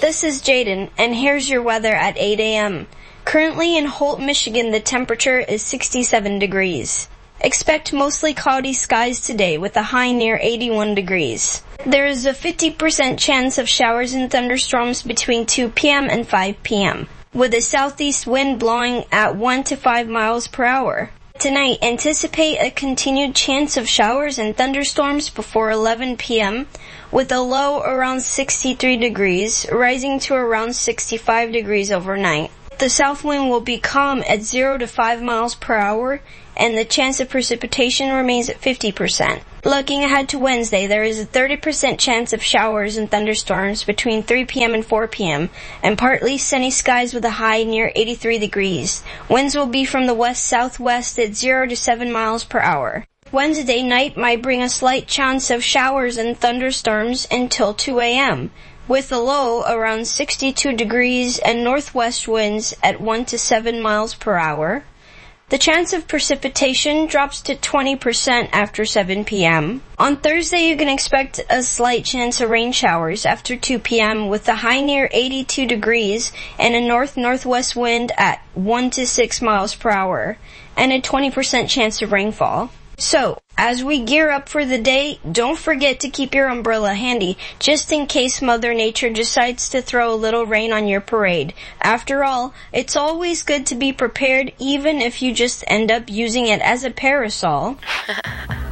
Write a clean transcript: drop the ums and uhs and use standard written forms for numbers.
This is Jaden, and here's your weather at 8 a.m. Currently in Holt, Michigan, the temperature is 67 degrees. Expect mostly cloudy skies today with a high near 81 degrees. There is a 50% chance of showers and thunderstorms between 2 p.m. and 5 p.m., with a southeast wind blowing at 1 to 5 miles per hour. Tonight, anticipate a continued chance of showers and thunderstorms before 11 p.m., with a low around 63 degrees, rising to around 65 degrees overnight. The south wind will be calm at 0 to 5 miles per hour, and the chance of precipitation remains at 50%. Looking ahead to Wednesday, there is a 30% chance of showers and thunderstorms between 3 p.m. and 4 p.m., and partly sunny skies with a high near 83 degrees. Winds will be from the west-southwest at 0 to 7 miles per hour. Wednesday night might bring a slight chance of showers and thunderstorms until 2 a.m., with a low around 62 degrees and northwest winds at 1 to 7 miles per hour. The chance of precipitation drops to 20% after 7 p.m. On Thursday, you can expect a slight chance of rain showers after 2 p.m. with a high near 82 degrees and a north-northwest wind at 1 to 6 miles per hour, and a 20% chance of rainfall. So, as we gear up for the day, don't forget to keep your umbrella handy, just in case Mother Nature decides to throw a little rain on your parade. After all, it's always good to be prepared, even if you just end up using it as a parasol.